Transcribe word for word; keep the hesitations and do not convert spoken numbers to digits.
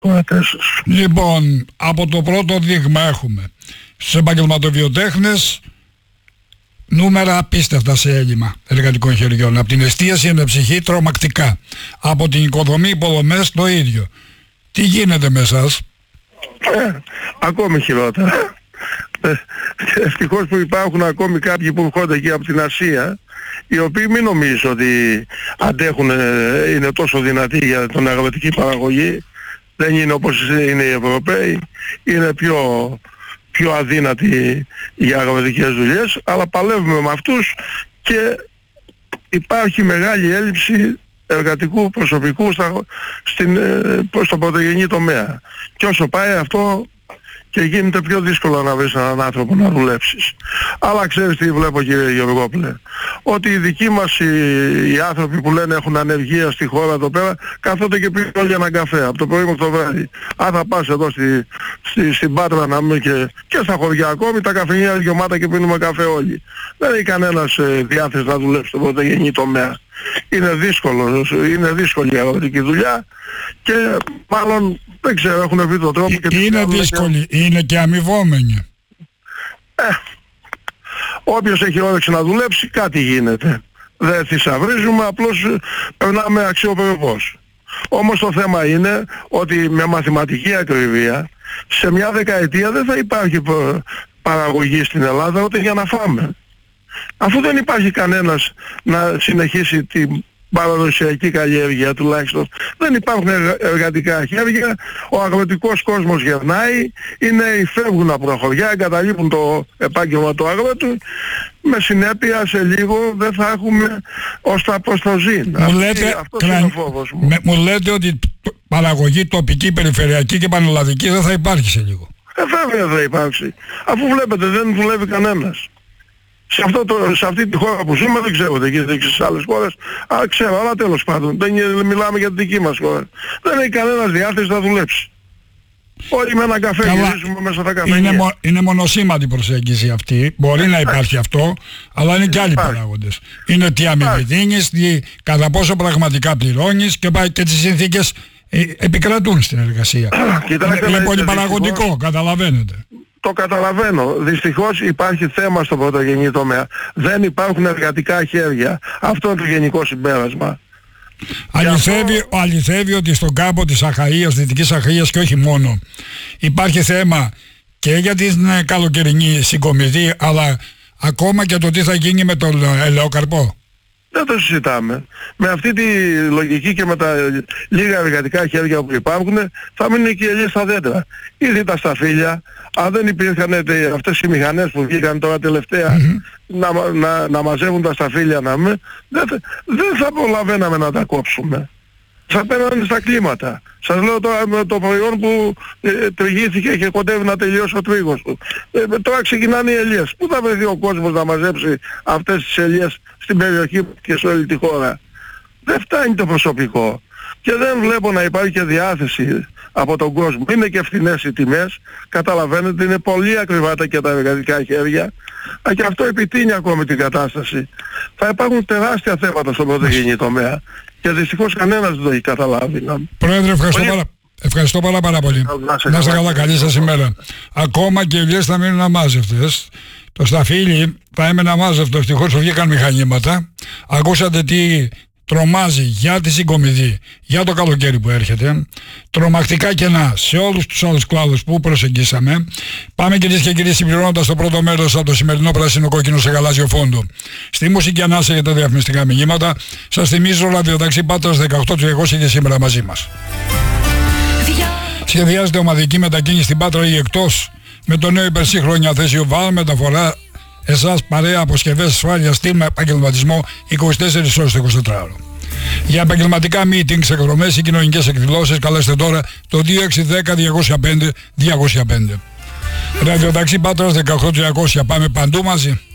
Λοιπόν, από το πρώτο δείγμα έχουμε στους επαγγελματοβιοτέχνες νούμερα απίστευτα σε έλλειμμα εργατικών χεριών. Από την εστίαση ενεψυχή τρομακτικά. Από την οικοδομή υποδομές το ίδιο. Τι γίνεται με εσάς? Ε, ακόμη χειρότερα. Ε, ευτυχώς που υπάρχουν ακόμη κάποιοι που έρχονται εκεί από την Ασία, οι οποίοι μην νομίζουν ότι αντέχουν, είναι τόσο δυνατοί για την αγροτική παραγωγή. Δεν είναι όπως είναι οι Ευρωπαίοι, είναι πιο, πιο αδύνατοι για αγροτικές δουλειές, αλλά παλεύουμε με αυτούς και υπάρχει μεγάλη έλλειψη εργατικού προσωπικού στα, στην, προς το πρωτογενή τομέα. Και όσο πάει αυτό και γίνεται πιο δύσκολο να βρεις έναν άνθρωπο να δουλέψεις. Αλλά ξέρεις τι βλέπω, κύριε Γεωργόπουλε? Ότι οι δικοί μας οι, οι άνθρωποι που λένε έχουν ανεργία στη χώρα εδώ πέρα κάθονται και πίνουν όλοι έναν καφέ από το πρωί μέχρι το βράδυ. Αν θα πας εδώ στη, στη, στην Πάτρα να πούμε και, και στα χωριά ακόμη, τα καφενεία είναι γεμάτα και πίνουμε καφέ όλοι. Δεν έχει κανένας ε, διάθεση να δουλέψει στο πρωτογενή τομέα. Είναι δύσκολο, είναι δύσκολη η αγροτική δουλειά και μάλλον δεν ξέρω, έχουν βρει τον τρόπο. Και είναι δύσκολη, και... είναι και αμοιβόμενη. Ε, όποιος έχει όρεξη να δουλέψει κάτι γίνεται. Δεν θησαυρίζουμε, απλώς περνάμε αξιοπρεπώς. Όμως το θέμα είναι ότι με μαθηματική ακριβία σε μια δεκαετία δεν θα υπάρχει παραγωγή στην Ελλάδα ούτε για να φάμε. Αφού δεν υπάρχει κανένας να συνεχίσει την παραδοσιακή καλλιέργεια τουλάχιστον, δεν υπάρχουν εργατικά χέρια, ο αγροτικός κόσμος γερνάει, οι νέοι φεύγουν από τα χωριά, εγκαταλείπουν το επάγγελμα του αγρότου, με συνέπεια σε λίγο δεν θα έχουμε ως τα προστοζήν. Μου λέτε, αυτός είναι ο φόβος μου. Με, μου λέτε ότι παραγωγή τοπική, περιφερειακή και πανελλαδική δεν θα υπάρχει σε λίγο. Ε, βέβαια δεν θα υπάρξει. Αφού βλέπετε δεν δουλεύει κανένας. Σε, αυτό το, σε αυτή τη χώρα που ζούμε δεν ξέρω, δεν γίνεται και στις άλλες χώρες, αλλά ξέρω, αλλά τέλος πάντων, δεν μιλάμε για την δική μας χώρα. Δεν έχει κανένας διάθεση να δουλέψει. Όλοι με ένα καφέ γυρίζουμε μέσα στα καφενεία. Είναι, μο, είναι μονοσήμαντη προσέγγιση αυτή, μπορεί να υπάρχει αυτό, αλλά είναι και άλλοι παράγοντες. Είναι τι αμοιβή δίνεις, τι, κατά πόσο πραγματικά πληρώνεις και, και τις συνθήκες ε, επικρατούν στην εργασία. Κοιτάξτε, είναι πολύ παραγωγικό, καταλαβαίνετε. Το καταλαβαίνω. Δυστυχώς υπάρχει θέμα στο πρωτογενή τομέα. Δεν υπάρχουν εργατικά χέρια. Αυτό είναι το γενικό συμπέρασμα. Αληθεύει, αυτό... αληθεύει ότι στον κάμπο της Αχαΐας, Δυτικής Αχαΐας και όχι μόνο, υπάρχει θέμα και για την καλοκαιρινή συγκομιδή, αλλά ακόμα και το τι θα γίνει με τον ελαιόκαρπο. Δεν το συζητάμε. Με αυτή τη λογική και με τα λίγα εργατικά χέρια που υπάρχουν θα μείνουν και οι ελιές στα δέντρα. Ήδη τα σταφύλια, αν δεν υπήρχαν αυτές οι μηχανές που βγήκαν τώρα τελευταία mm-hmm. να, να, να μαζεύουν τα σταφύλια να με, δεν, δεν θα προλαβαίναμε να τα κόψουμε. Θα παίρνανε στα κλίματα. Σας λέω τώρα με το προϊόν που ε, τριγύθηκε και κοντεύει να τελειώσει ο τρίγος του. Ε, τώρα ξεκινάνε οι ελιές. Πού θα βρεθεί ο κόσμος να μαζέψει αυτές τις ελιές στην περιοχή και σε όλη τη χώρα? Δεν φτάνει το προσωπικό. Και δεν βλέπω να υπάρχει και διάθεση από τον κόσμο. Είναι και φθηνές οι τιμές. Καταλαβαίνετε, είναι πολύ ακριβά τα και τα εργατικά χέρια. Α, και αυτό επιτείνει ακόμη την κατάσταση. Θα υπάρχουν τεράστια θέματα στον πρωτογενή τομέα. Και δυστυχώς κανένας δεν το έχει καταλάβει. Πρόεδρε, ευχαριστώ πάρα, ευχαριστώ πάρα, πάρα πολύ. Να είστε καλά, καλή σας ημέρα. Ακόμα και οι ελιές θα μείνουν αμάζευτες. Το σταφύλι θα έμενε αμάζευτο, ευτυχώς βγήκαν μηχανήματα. Ακούσατε τι τρομάζει για τη συγκομιδή, για το καλοκαίρι που έρχεται. Τρομακτικά κενά σε όλους τους άλλους κλάδους που προσεγγίσαμε. Πάμε κυρίες και κύριοι, συμπληρώνοντας το πρώτο μέρος από το σημερινό πράσινο κόκκινο σε γαλάζιο φόντο. Στη μουσική ανάσα για τα διαφημιστικά μηνύματα. Σας θυμίζω ραδιοταξί Πάτρας δεκαοκτώ τριακόσια και σήμερα μαζί μας. Σχεδιάζεται ομαδική μετακίνηση στην Πάτρα ή εκτός με το νέο υπερσύγχρονο αθέσιο βαν, μεταφορά εσάς παρέα, αποσκευές, ασφάλεια, στήμα, επαγγελματισμό είκοσι τέσσερις ώρες το εικοσιτετράωρο. Για επαγγελματικά meetings, εκδρομές ή κοινωνικές εκδηλώσεις καλέστε τώρα το δύο έξι ένα μηδέν διακόσια πέντε διακόσια πέντε. Ραδιοταξί Πάτρας δεκαοκτώ τριακόσια. Πάμε παντού μαζί.